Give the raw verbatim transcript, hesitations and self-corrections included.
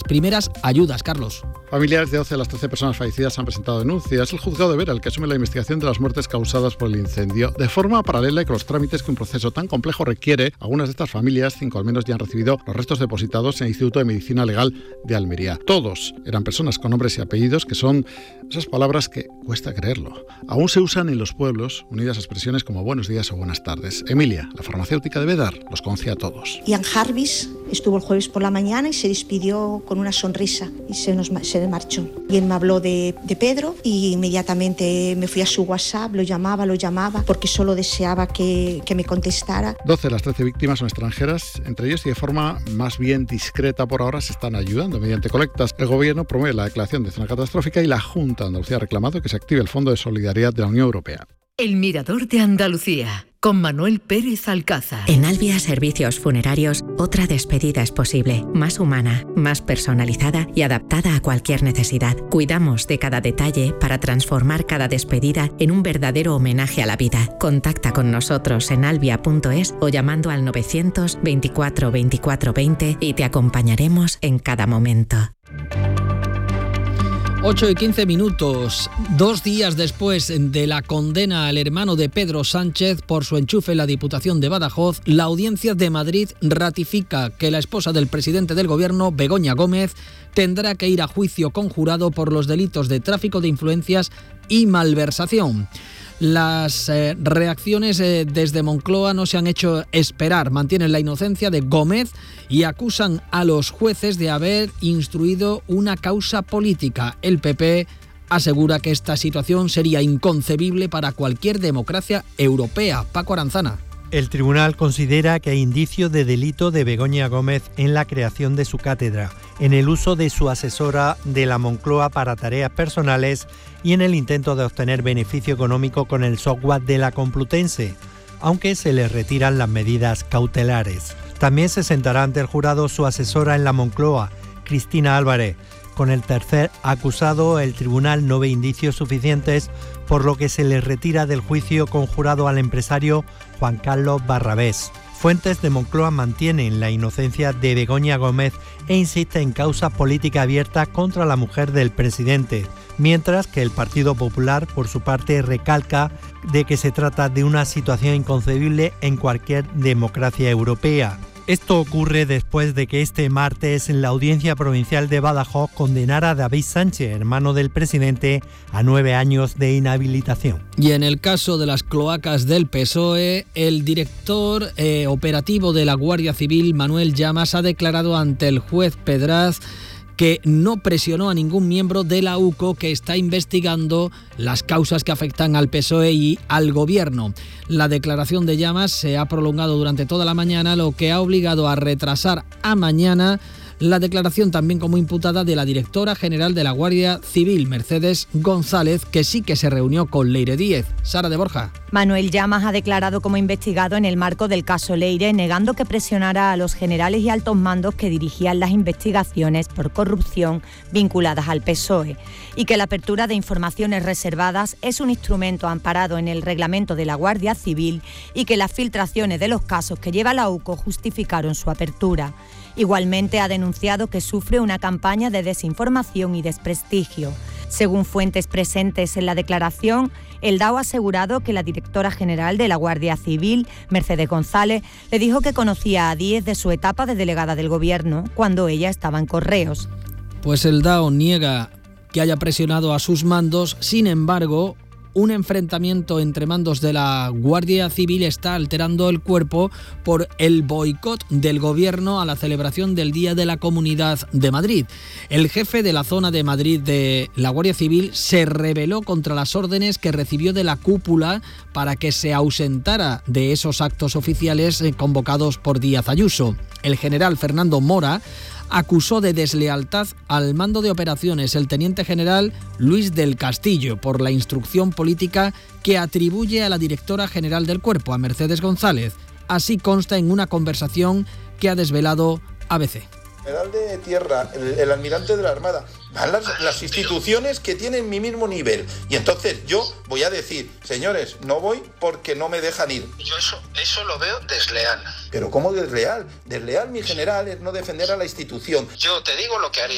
primeras ayudas. Carlos. Familiares de doce de las trece personas fallecidas han presentado denuncias. El juzgado de Vera, el que asume la investigación de las muertes causadas por el incendio, de forma paralela y con los trámites que un proceso tan complejo requiere. Algunas de estas familias, cinco al menos, ya han recibido los restos depositados en el Instituto de Medicina Legal de Almería. Todos eran personas con nombres y apellidos, que son esas palabras que cuesta creerlo. Aún se usan en los pueblos, unidas a expresiones como buenos días o buenas tardes. Emilia, la farmacéutica de Bedar, los conoce a todos. Ian Jarvis estuvo el jueves por la mañana y se despidió con una sonrisa y se nos se marchó. Y él me habló de, de Pedro y inmediatamente me fui a su WhatsApp, lo llamaba, lo llamaba, porque solo deseaba que, que me contestara. doce de las trece víctimas son extranjeras, entre ellos, y de forma más bien discreta por ahora se están ayudando mediante colectas. El gobierno promueve la declaración de zona catastrófica y la Junta de Andalucía ha reclamado que se active el Fondo de Solidaridad de la Unión Europea. El Mirador de Andalucía, con Manuel Pérez Alcázar. En Albia Servicios Funerarios, otra despedida es posible, más humana, más personalizada y adaptada a cualquier necesidad. Cuidamos de cada detalle para transformar cada despedida en un verdadero homenaje a la vida. Contacta con nosotros en albia punto es o llamando al novecientos veinticuatro veinticuatro veinte y te acompañaremos en cada momento. ocho y quince minutos. Dos días después de la condena al hermano de Pedro Sánchez por su enchufe en la Diputación de Badajoz, la Audiencia de Madrid ratifica que la esposa del presidente del Gobierno, Begoña Gómez, tendrá que ir a juicio conjurado por los delitos de tráfico de influencias y malversación. Las eh, reacciones eh, desde Moncloa no se han hecho esperar. Mantienen la inocencia de Gómez y acusan a los jueces de haber instruido una causa política. El P P asegura que esta situación sería inconcebible para cualquier democracia europea. Paco Aranzana. El tribunal considera que hay indicios de delito de Begoña Gómez en la creación de su cátedra, en el uso de su asesora de la Moncloa para tareas personales y en el intento de obtener beneficio económico con el software de la Complutense, aunque se le retiran las medidas cautelares. También se sentará ante el jurado su asesora en la Moncloa, Cristina Álvarez. Con el tercer acusado, el tribunal no ve indicios suficientes, por lo que se le retira del juicio conjurado al empresario Juan Carlos Barrabés. Fuentes de Moncloa mantienen la inocencia de Begoña Gómez e insisten en causas políticas abiertas contra la mujer del presidente, mientras que el Partido Popular, por su parte, recalca de que se trata de una situación inconcebible en cualquier democracia europea. Esto ocurre después de que este martes la Audiencia Provincial de Badajoz condenara a David Sánchez, hermano del presidente, a nueve años de inhabilitación. Y en el caso de las cloacas del P S O E, el director eh, operativo de la Guardia Civil, Manuel Llamas, ha declarado ante el juez Pedraz que no presionó a ningún miembro de la U C O, que está investigando las causas que afectan al P S O E y al Gobierno. La declaración de Llamas se ha prolongado durante toda la mañana, lo que ha obligado a retrasar a mañana la declaración también como imputada de la directora general de la Guardia Civil, Mercedes González, que sí que se reunió con Leire Díez. Sara de Borja. Manuel Llamas ha declarado como investigado en el marco del caso Leire, negando que presionara a los generales y altos mandos que dirigían las investigaciones por corrupción vinculadas al P S O E, y que la apertura de informaciones reservadas es un instrumento amparado en el reglamento de la Guardia Civil y que las filtraciones de los casos que lleva la U C O justificaron su apertura. Igualmente ha denunciado que sufre una campaña de desinformación y desprestigio. Según fuentes presentes en la declaración, el D A O ha asegurado que la directora general de la Guardia Civil, Mercedes González, le dijo que conocía a Díez de su etapa de delegada del Gobierno, cuando ella estaba en Correos. Pues el D A O niega que haya presionado a sus mandos. Sin embargo, un enfrentamiento entre mandos de la Guardia Civil está alterando el cuerpo por el boicot del Gobierno a la celebración del Día de la Comunidad de Madrid. El jefe de la zona de Madrid de la Guardia Civil se rebeló contra las órdenes que recibió de la cúpula para que se ausentara de esos actos oficiales convocados por Díaz Ayuso. El general Fernando Mora acusó de deslealtad al mando de operaciones el teniente general Luis del Castillo por la instrucción política que atribuye a la directora general del cuerpo, a Mercedes González. Así consta en una conversación que ha desvelado A B C. General de tierra, el, el almirante de la Armada, van las, las instituciones que tienen mi mismo nivel. Y entonces yo voy a decir, señores, no voy porque no me dejan ir. Yo eso, eso lo veo desleal. ¿Pero cómo desleal? Desleal, mi general, es no defender a la institución. Yo te digo lo que haría.